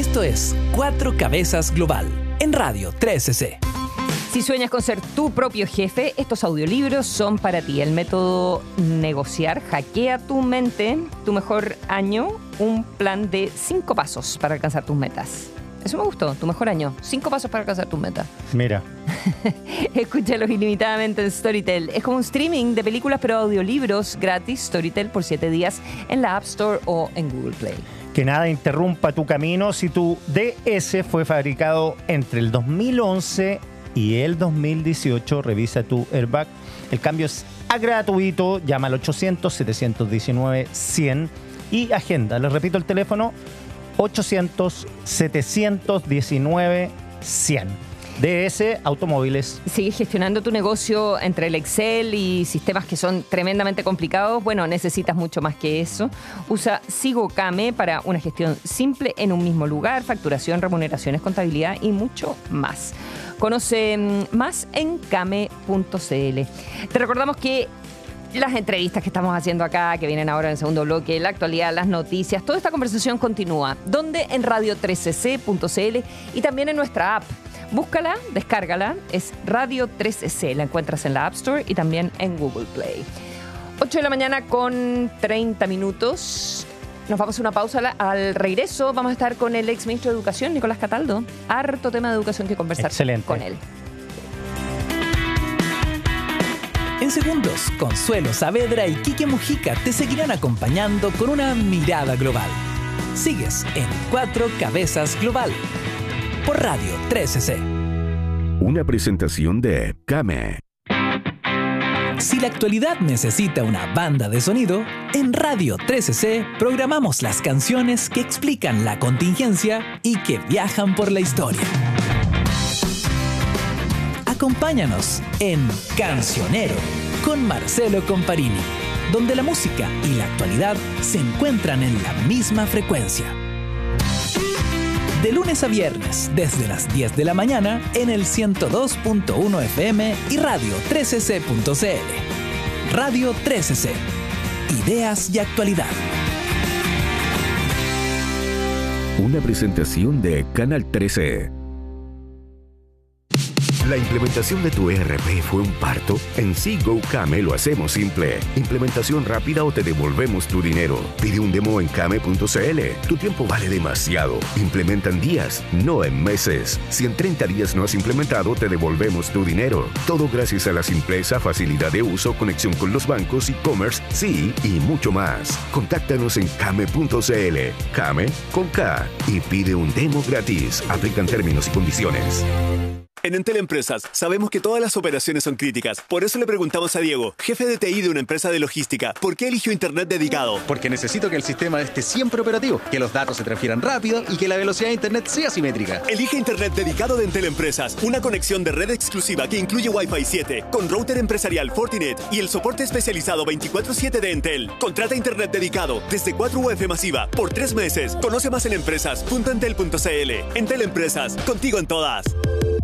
Esto es Cuatro Cabezas Global, en Radio 13C. Si sueñas con ser tu propio jefe, estos audiolibros son para ti. El método negociar, hackea tu mente, tu mejor año, un plan de 5 pasos para alcanzar tus metas. Eso me gustó, tu mejor año, 5 pasos para alcanzar tus metas. Mira. Escúchalos ilimitadamente en Storytel. Es como un streaming de películas, pero audiolibros gratis. Storytel por 7 días en la App Store o en Google Play. Que nada interrumpa tu camino si tu DS fue fabricado entre el 2011 y el 2018. Revisa tu airbag. El cambio es gratuito. Llama al 800-719-100 y agenda. Les repito el teléfono: 800-719-100. DS Automóviles. ¿Sigues gestionando tu negocio entre el Excel y sistemas que son tremendamente complicados? Bueno, necesitas mucho más que eso. Usa SigoKame para una gestión simple en un mismo lugar, facturación, remuneraciones, contabilidad y mucho más. Conoce más en kame.cl. Te recordamos que las entrevistas que estamos haciendo acá, que vienen ahora en el segundo bloque, la actualidad, las noticias, toda esta conversación continúa. ¿Dónde? En radio13c.cl y también en nuestra app. Búscala, descárgala, es Radio 13C. La encuentras en la App Store y también en Google Play. 8 de la mañana con 30 minutos. Nos vamos a una pausa. Al regreso vamos a estar con el ex ministro de Educación, Nicolás Cataldo. Harto tema de educación que conversar Excelente. con él. En segundos, Consuelo Saavedra y Quique Mujica te seguirán acompañando con una mirada global. Sigues en Cuatro Cabezas Global por Radio 13C. Una presentación de Kame. Si la actualidad necesita una banda de sonido, en Radio 13C programamos las canciones que explican la contingencia y que viajan por la historia. Acompáñanos en Cancionero con Marcelo Comparini, donde la música y la actualidad se encuentran en la misma frecuencia. De lunes a viernes, desde las 10 de la mañana, en el 102.1 FM y Radio 13C.cl. Radio 13C. Ideas y actualidad. Una presentación de Canal 13. ¿La implementación de tu ERP fue un parto? En SigoKame lo hacemos simple. Implementación rápida o te devolvemos tu dinero. Pide un demo en kame.cl. Tu tiempo vale demasiado. Implementa en días, no en meses. Si en 30 días no has implementado, te devolvemos tu dinero. Todo gracias a la simpleza, facilidad de uso, conexión con los bancos, e-commerce, sí y mucho más. Contáctanos en kame.cl. Kame con K. Y pide un demo gratis. Aplican términos y condiciones. En Entel Empresas sabemos que todas las operaciones son críticas. Por eso le preguntamos a Diego, jefe de TI de una empresa de logística, ¿por qué eligió Internet dedicado? Porque necesito que el sistema esté siempre operativo, que los datos se transfieran rápido y que la velocidad de Internet sea simétrica. Elige Internet dedicado de Entel Empresas, una conexión de red exclusiva que incluye Wi-Fi 7, con router empresarial Fortinet y el soporte especializado 24/7 de Entel. Contrata Internet dedicado desde 4 UF masiva por 3 meses. Conoce más en empresas.entel.cl. Entel Empresas, contigo en todas.